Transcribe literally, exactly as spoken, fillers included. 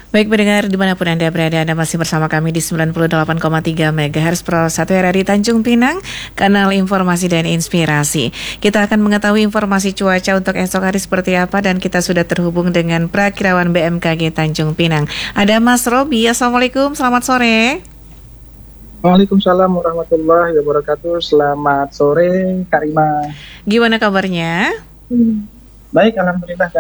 Baik pendengar dimanapun Anda berada, Anda masih bersama kami di sembilan puluh delapan koma tiga megahertz Pro satu R R I Tanjung Pinang, kanal informasi dan inspirasi. Kita akan mengetahui informasi cuaca untuk esok hari seperti apa, dan kita sudah terhubung dengan Prakirawan B M K G Tanjung Pinang. Ada Mas Robi. Assalamualaikum, selamat sore. Waalaikumsalam warahmatullahi wabarakatuh. Selamat sore, Kak Rima. Gimana kabarnya? Hmm. Baik, alhamdulillah.